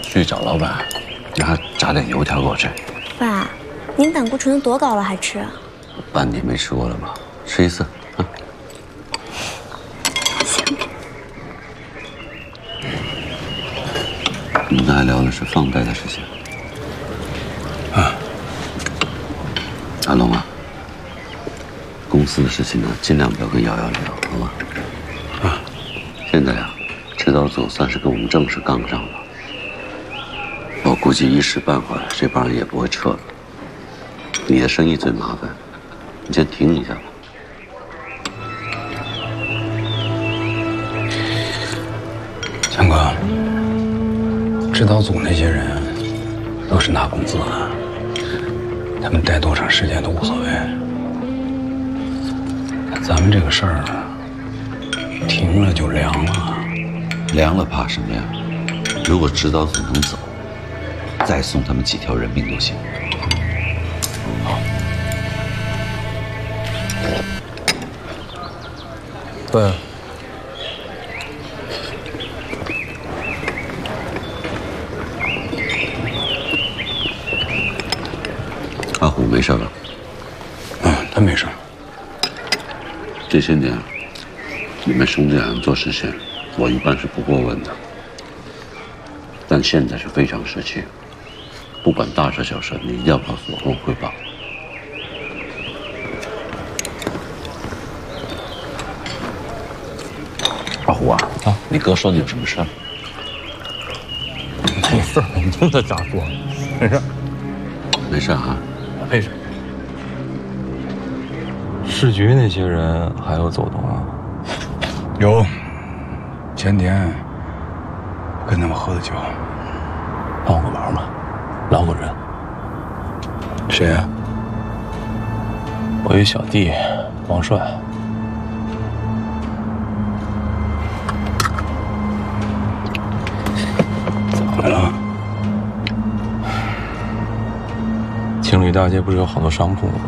去找老板，让他炸点油条给我吃。 爸，您胆固醇多高了还吃啊？ 半年没吃过了吧？吃一次啊。 行。 我们刚才聊的是放贷的事情。啊，阿龙啊，公司的事情呢，尽量不要跟瑶瑶聊，好吧？啊，现在啊，指导组算是跟我们正式杠上了。我估计一时半会儿这帮人也不会撤了。你的生意最麻烦，你先停一下吧。 强哥，指导组那些人都是拿工资的，他们待多长时间都无所谓。咱们这个事儿停了就凉了， 凉了怕什么呀？如果指导组能走，再送他们几条人命都行。好。 对。 阿虎没事吧？ 嗯，他没事。 这些年，你们兄弟俩做事情，我一般是不过问的。但现在是非常时期，不管大事小事，你一定要告诉我，跟我汇报。阿虎啊，你哥说你有什么事？ 没事，你听他咋说，没事， 没事啊， 没事。市局那些人还有走动啊？ 有，前天跟他们喝的酒。 帮我个忙吧，捞个人。 谁呀？ 我一小弟，王帅。 怎么了？ 青旅大街不是有好多商铺吗？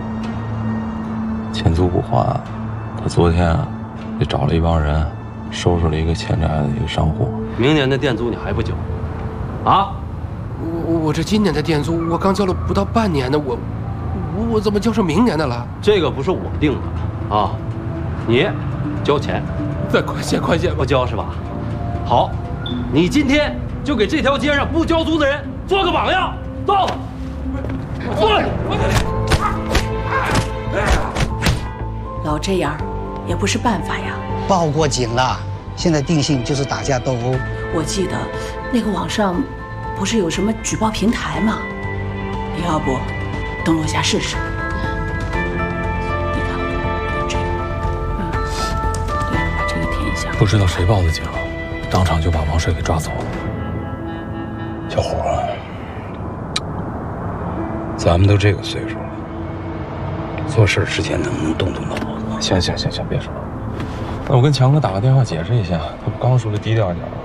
欠租不还，他昨天啊就找了一帮人，收拾了一个欠债的一个商户。 明年的店租你还不交？啊？ 我这今年的店租我刚交了不到半年呢，我怎么交上明年的了？ 这个不是我定的啊，你交钱， 再宽限吧。 不交是吧？好，你今天就给这条街上不交租的人做个榜样，走，过来。 老这样也不是办法呀。 报过警了，现在定性就是打架斗殴。 我记得那个网上不是有什么举报平台吗？要不登录下试试？你看这个，对，把这个填一下。 不知道谁报的警，当场就把王帅给抓走了。 小伙儿，咱们都这个岁数了，做事之前能不能动动脑子？ 行，别说了。那我跟强哥打个电话解释一下，他不刚说的低调一点吗？